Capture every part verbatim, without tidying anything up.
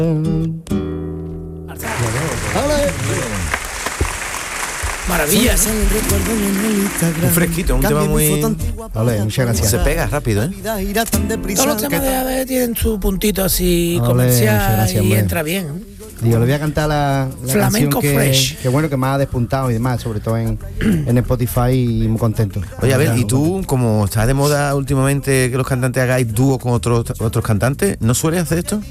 Maravilla. Un fresquito, un tema muy... Vale, muchas gracias. Se pega rápido, ¿eh? Todos los temas de A B tienen su puntito así Ole, comercial muchas gracias, y hombre. entra bien. Digo, le voy a cantar la, la Flamenco canción que, fresh. que bueno, que más ha despuntado y demás, sobre todo en, en Spotify, y muy contento. Oye, a ver, y tú, como está de moda últimamente que los cantantes hagáis dúo con otros otros cantantes, ¿no sueles hacer esto?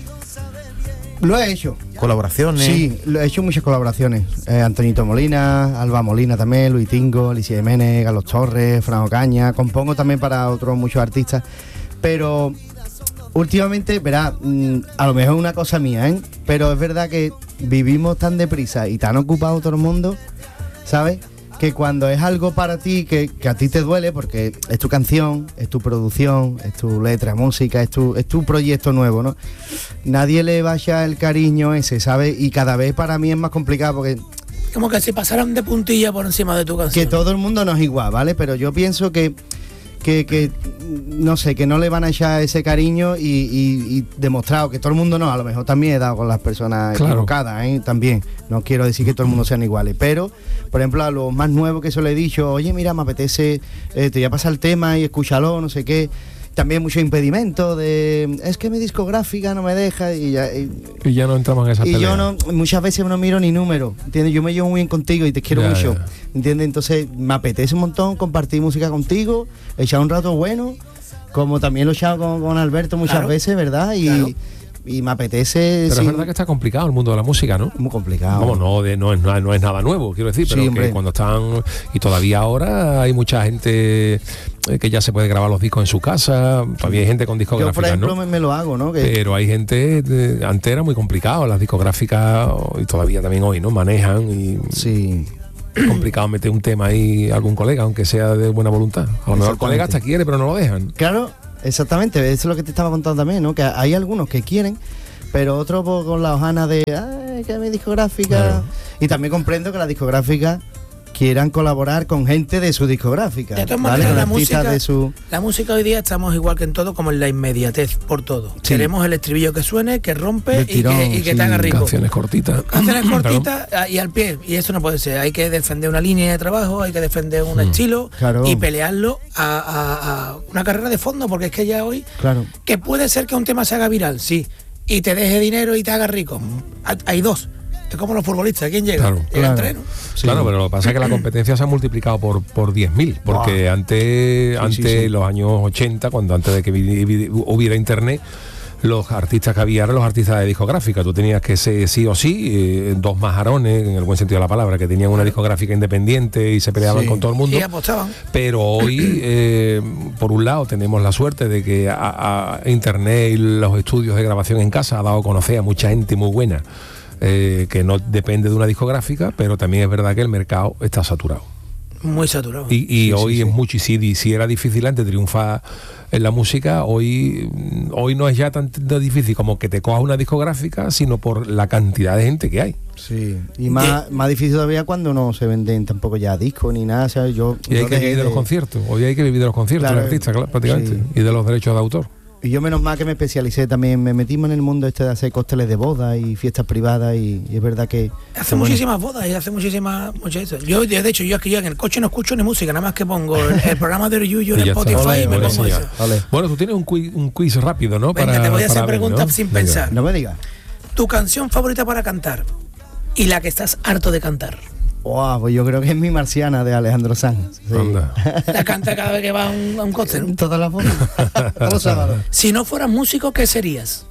Lo he hecho. ¿Colaboraciones? Sí, lo he hecho muchas colaboraciones. Eh, Antonito Molina, Alba Molina también, Luis Tingo, Alicia Jiménez, Carlos Torres, Fran Ocaña. Compongo también para otros muchos artistas. Pero últimamente, verá, mmm, a lo mejor es una cosa mía, ¿eh? Pero es verdad que vivimos tan deprisa y tan ocupado todo el mundo, ¿sabes? Que cuando es algo para ti, que, que a ti te duele, porque es tu canción, es tu producción, es tu letra, música, es tu, es tu proyecto nuevo, ¿no? Nadie le vaya el cariño ese, ¿sabes? Y cada vez para mí es más complicado porque... Como que si pasaran de puntilla por encima de tu canción. Que todo el mundo no es igual, ¿vale? Pero yo pienso que... Que, que no sé, que no le van a echar ese cariño y, y, y demostrado que todo el mundo no, a lo mejor también he dado con las personas claro. equivocadas, ¿eh? También, no quiero decir que todo el mundo sean iguales, pero, por ejemplo, a los más nuevos que eso le he dicho, oye, mira, me apetece, eh, te voy a pasar el tema y escúchalo, no sé qué. También mucho impedimento de, es que mi discográfica no me deja y ya... Y, y ya no entramos en esa y pelea. yo no, muchas veces no miro ni número, ¿entiendes? Yo me llevo muy bien contigo y te quiero Ya, mucho, ya. ¿entiendes? Entonces me apetece un montón compartir música contigo, echar un rato bueno, como también lo he echado con, con Alberto muchas Claro. veces, ¿verdad? Y, Claro. y me apetece... Pero sí, es verdad que está complicado el mundo de la música, ¿no? muy complicado. Vamos, no, de, no, es, no, no es nada nuevo, quiero decir, Sí, pero hombre. que cuando están... Y todavía ahora hay mucha gente eh, que ya se puede grabar los discos en su casa, todavía hay gente con Yo, por discográficas, ejemplo, ¿no? me, me lo hago, ¿no? Que, Pero hay gente, de, antes era muy complicado, las discográficas, y todavía también hoy, ¿no? Manejan y sí. es complicado meter un tema ahí a algún colega, aunque sea de buena voluntad. A lo mejor el colega hasta quiere, pero no lo dejan. Claro, exactamente, eso es lo que te estaba contando también, ¿no? Que hay algunos que quieren, pero otros pues, con la hojana de, ay, que mi discográfica... Claro. Y también comprendo que las discográficas quieran colaborar con gente de su discográfica. De todas ¿vale? maneras, Con la artistas música, de su... la música hoy día estamos igual que en todo, como en la inmediatez por todo. Sí. Queremos el estribillo que suene, que rompe Del y tirón, que, y que sí. te haga rico. Canciones cortitas. Canciones cortitas y al pie, y eso no puede ser. Hay que defender una línea de trabajo, hay que defender un estilo Claro. y pelearlo a, a- a una carrera de fondo, porque es que ya hoy, Claro. que puede ser que un tema se haga viral, sí, y te deje dinero y te haga rico. Hay dos. Es como los futbolistas, ¿quién llega? Claro. Llega el Claro. tren. Sí. Claro, pero lo que pasa es que la competencia se ha multiplicado por, por diez mil, porque Wow. antes, Sí, antes sí, sí. los años ochenta, cuando antes de que vi- vi- hubiera internet, los artistas que había eran los artistas de discográfica. Tú tenías que ser sí o sí, eh, dos majarones, en el buen sentido de la palabra, que tenían una discográfica independiente y se peleaban Sí. con todo el mundo. Y apostaban. Pero hoy, eh, por un lado, tenemos la suerte de que a, a Internet y los estudios de grabación en casa ha dado a conocer a mucha gente muy buena, eh, que no depende de una discográfica, pero también es verdad que el mercado está saturado. Muy saturado. Y, y Sí, hoy sí, es sí. mucho, y si, si era difícil antes triunfar en la música, hoy, hoy no es ya tan, tan difícil como que te cojas una discográfica, sino por la cantidad de gente que hay. Sí. Y más, más difícil todavía cuando no se venden tampoco ya discos ni nada. O sea, yo, Y hay yo que dejé vivir de los conciertos. Hoy hay que vivir de los conciertos, Claro, el artista, claro, prácticamente, sí. y de los derechos de autor. Y yo menos mal que me especialicé también, me metimos en el mundo este de hacer cócteles de boda y fiestas privadas y, y es verdad que... Hace que bueno. muchísimas bodas y hace muchísimas muchas eso. Yo de hecho yo es que yo en el coche no escucho ni música, nada más que pongo el, el programa de Yuyu en Y ya está. Spotify Ole, y me ole, pongo sí, eso. ya. Ole. Bueno, tú tienes un quiz, un quiz rápido, ¿no? Venga, te voy a hacer para ver, preguntas ¿no? sin Venga. pensar. No me digas. Tu canción favorita para cantar y la que estás harto de cantar. Wow, pues yo creo que es mi Marciana de Alejandro Sanz. Sí. Anda. La canta cada vez que va a un, a un cóctel. En todas las bodas. Todos los sábados. Si no fueras músico, ¿qué serías?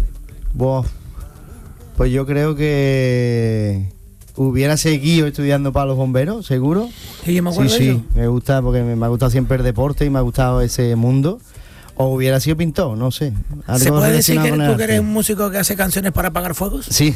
Buah, pues yo creo que hubiera seguido estudiando para los bomberos, seguro. Sí, yo me Sí, acuerdo de sí, ello. me gusta porque me, me ha gustado siempre el deporte y me ha gustado ese mundo. O hubiera sido pintor, no sé. Algo ¿Se puede decir relacionado que con el tú que eres arte. un músico que hace canciones para apagar fuegos? Sí.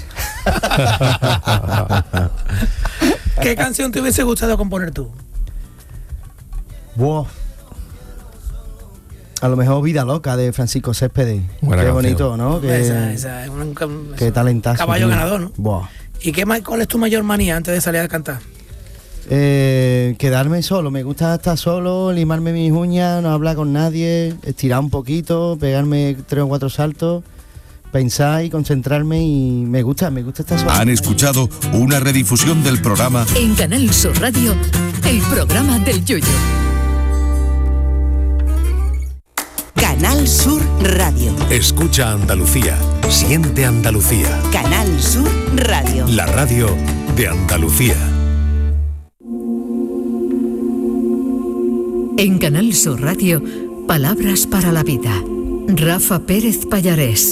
¿Qué canción te hubiese gustado componer tú? Buah. A lo mejor Vida Loca de Francisco Céspedes. Buena Qué canción. bonito, ¿no? Qué, Esa, esa, es un, un- qué es un talentazo. Caballo tío. ganador, ¿no? Buah. ¿Y qué más, cuál es tu mayor manía antes de salir a cantar? Eh, quedarme solo, me gusta estar solo, limarme mis uñas, no hablar con nadie, estirar un poquito, pegarme tres o cuatro saltos pensar y concentrarme, y me gusta, me gusta esta zona. Han escuchado una redifusión del programa En Canal Sur Radio, el programa del Yoyo. Canal Sur Radio. Escucha Andalucía, siente Andalucía. Canal Sur Radio. La radio de Andalucía. En Canal Sur Radio, palabras para la vida. Rafa Pérez Pallarés.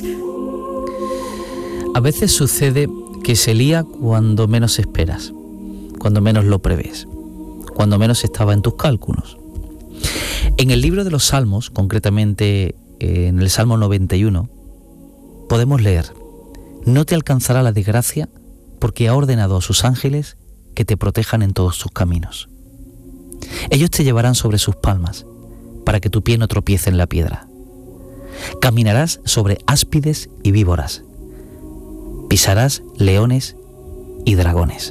A veces sucede que se lía cuando menos esperas, cuando menos lo prevés, cuando menos estaba en tus cálculos. En el libro de los Salmos, concretamente en el Salmo noventa y uno, podemos leer: no te alcanzará la desgracia porque ha ordenado a sus ángeles que te protejan en todos tus caminos. Ellos te llevarán sobre sus palmas para que tu pie no tropiece en la piedra. Caminarás sobre áspides y víboras. Pisarás leones y dragones.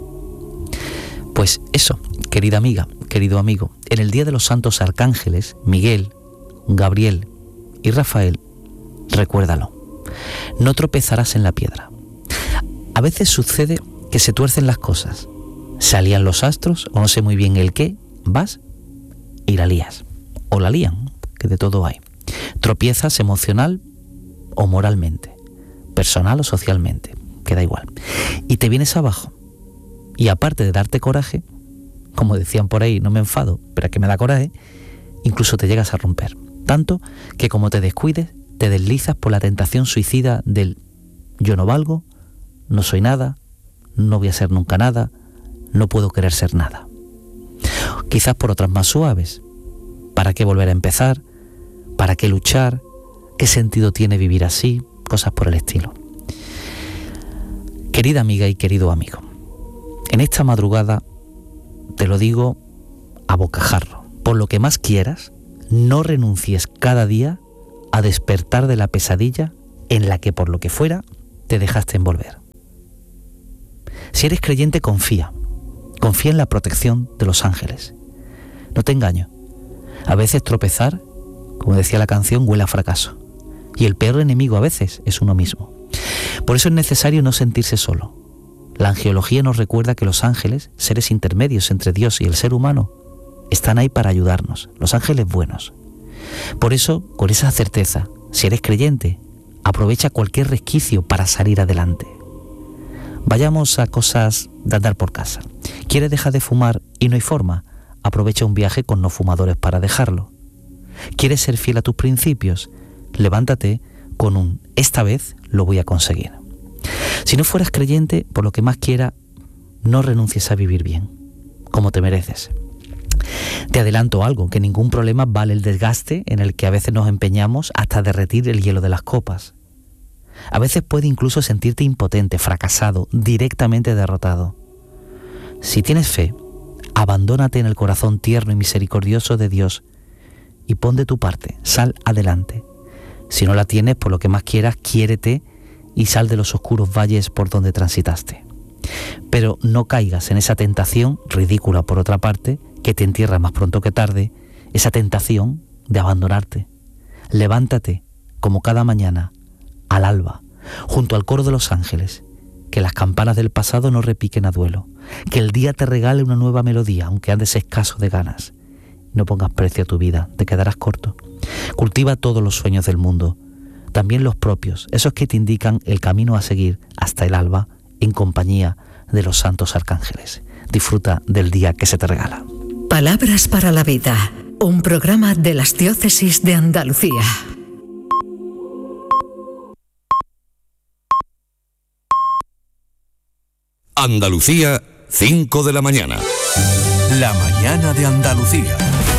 Pues eso, querida amiga, querido amigo, en el día de los santos arcángeles, Miguel, Gabriel y Rafael, recuérdalo. No tropezarás en la piedra. A veces sucede que se tuercen las cosas, se alían los astros o no sé muy bien el qué, vas y la lías. O la lían, que de todo hay. Tropiezas emocional o moralmente, personal o socialmente, queda igual. Y te vienes abajo. Y aparte de darte coraje, como decían por ahí, no me enfado, pero es que me da coraje, incluso te llegas a romper. Tanto que como te descuides, te deslizas por la tentación suicida del yo no valgo, no soy nada, no voy a ser nunca nada, no puedo querer ser nada. Quizás por otras más suaves. ¿Para qué volver a empezar? ¿Para qué luchar? ¿Qué sentido tiene vivir así? Cosas por el estilo. Querida amiga y querido amigo, en esta madrugada te lo digo a bocajarro. Por lo que más quieras, no renuncies cada día a despertar de la pesadilla en la que por lo que fuera te dejaste envolver. Si eres creyente, confía. Confía en la protección de los ángeles. No te engaño. A veces tropezar, como decía la canción, huele a fracaso. Y el peor enemigo a veces es uno mismo. Por eso es necesario no sentirse solo. La angelología nos recuerda que los ángeles, seres intermedios entre Dios y el ser humano, están ahí para ayudarnos, los ángeles buenos. Por eso, con esa certeza, si eres creyente, aprovecha cualquier resquicio para salir adelante. Vayamos a cosas de andar por casa. ¿Quieres dejar de fumar y no hay forma? Aprovecha un viaje con no fumadores para dejarlo. ¿Quieres ser fiel a tus principios? Levántate con un esta vez lo voy a conseguir. Si no fueras creyente, por lo que más quiera, no renuncies a vivir bien, como te mereces. Te adelanto algo, que ningún problema vale el desgaste en el que a veces nos empeñamos hasta derretir el hielo de las copas. A veces puede incluso sentirte impotente, fracasado, directamente derrotado. Si tienes fe, abandónate en el corazón tierno y misericordioso de Dios y pon de tu parte, sal adelante. Si no la tienes, por lo que más quieras, quiérete y sal de los oscuros valles por donde transitaste. Pero no caigas en esa tentación, ridícula por otra parte, que te entierra más pronto que tarde, esa tentación de abandonarte. Levántate, como cada mañana, al alba, junto al coro de los ángeles, que las campanas del pasado no repiquen a duelo, que el día te regale una nueva melodía, aunque andes escaso de ganas. No pongas precio a tu vida, te quedarás corto. Cultiva todos los sueños del mundo, también los propios, esos que te indican el camino a seguir hasta el alba, en compañía de los santos arcángeles. Disfruta del día que se te regala. Palabras para la vida, un programa de las diócesis de Andalucía. Andalucía, cinco de la mañana. La mañana de Andalucía.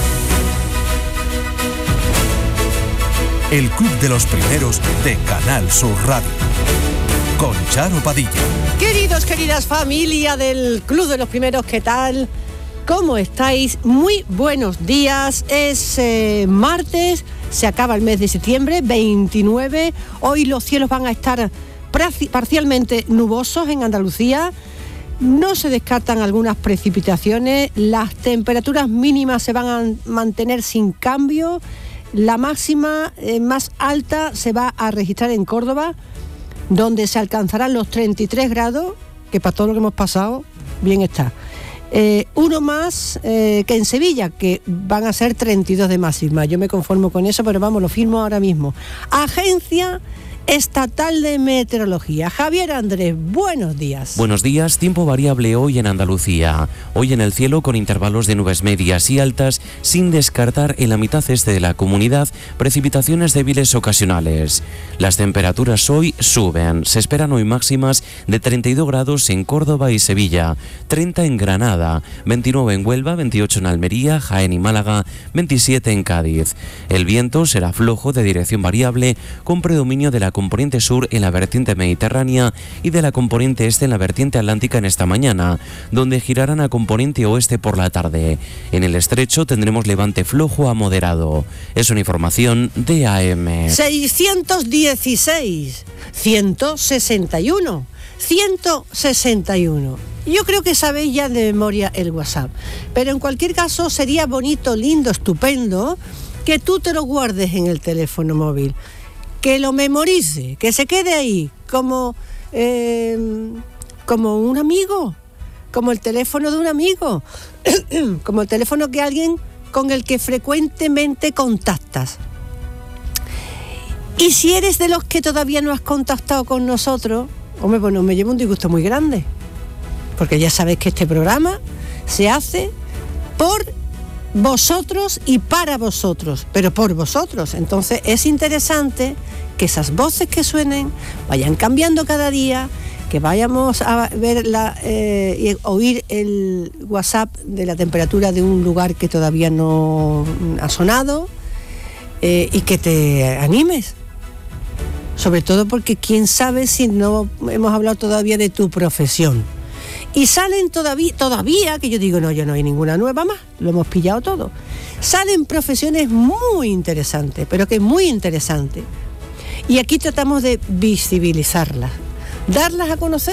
El Club de los Primeros de Canal Sur Radio. Con Charo Padilla. Queridos, queridas familia del Club de los Primeros, ¿qué tal? ¿Cómo estáis? Muy buenos días. Es eh, martes, se acaba el mes de septiembre, veintinueve. Hoy los cielos van a estar parcialmente nubosos en Andalucía. No se descartan algunas precipitaciones. Las temperaturas mínimas se van a mantener sin cambio. La máxima eh, más alta se va a registrar en Córdoba, donde se alcanzarán los treinta y tres grados, que para todo lo que hemos pasado, bien está. Eh, uno más eh, que en Sevilla, que van a ser treinta y dos de máxima. Yo me conformo con eso, pero vamos, lo firmo ahora mismo. Agencia Estatal de Meteorología. Javier Andrés, buenos días. Buenos días, tiempo variable hoy en Andalucía. Hoy en el cielo con intervalos de nubes medias y altas, sin descartar en la mitad este de la comunidad precipitaciones débiles ocasionales. Las temperaturas hoy suben. Se esperan hoy máximas de treinta y dos grados en Córdoba y Sevilla, treinta en Granada, veintinueve en Huelva, veintiocho en Almería, Jaén y Málaga, veintisiete en Cádiz. El viento será flojo de dirección variable con predominio de la componente sur en la vertiente mediterránea y de la componente este en la vertiente atlántica en esta mañana, donde girarán a componente oeste por la tarde. En el estrecho tendremos levante flojo a moderado. Es una información de A M. seiscientos dieciséis, ciento sesenta y uno, ciento sesenta y uno. Yo creo que sabéis ya de memoria el WhatsApp, pero en cualquier caso sería bonito, lindo, estupendo que tú te lo guardes en el teléfono móvil, que lo memorice, que se quede ahí como, eh, como un amigo, como el teléfono de un amigo, como el teléfono que alguien con el que frecuentemente contactas. Y si eres de los que todavía no has contactado con nosotros, hombre, bueno, me lleva un disgusto muy grande, porque ya sabéis que este programa se hace por vosotros y para vosotros, pero por vosotros. Entonces es interesante que esas voces que suenen vayan cambiando cada día, que vayamos a ver la, eh, y oír el WhatsApp de la temperatura de un lugar que todavía no ha sonado, eh, y que te animes, sobre todo porque quién sabe si no hemos hablado todavía de tu profesión. Y salen todavía, todavía, que yo digo, no, yo no hay ninguna nueva más, lo hemos pillado todo. Salen profesiones muy interesantes, pero que muy interesantes. Y aquí tratamos de visibilizarlas, darlas a conocer.